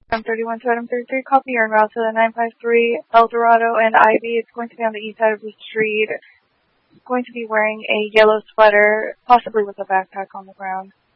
Item 31 to item 33, copy your route to the 953 El Dorado and Ivy. It's going to be on the east side of the street. It's going to be wearing a yellow sweater, possibly with a backpack on the ground.